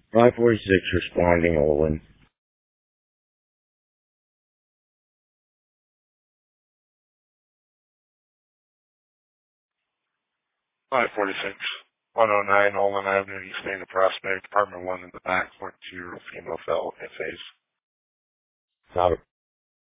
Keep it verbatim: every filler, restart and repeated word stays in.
five forty-six responding, Olin. five forty-six, one oh nine Olin Avenue, East Main, Prospect, Apartment one in the back, point two, female fell, F As. Got it.